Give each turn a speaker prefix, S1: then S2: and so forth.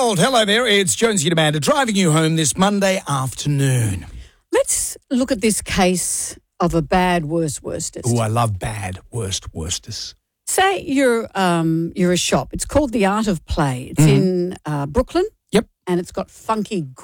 S1: Gold. Hello there, it's Jonesy and Amanda driving you home this Monday afternoon.
S2: Let's look at this case of a bad worstest.
S1: Oh, I love bad worstest.
S2: Say you're a shop. It's called The Art of Play. It's in Brooklyn.
S1: Yep.
S2: And it's got funky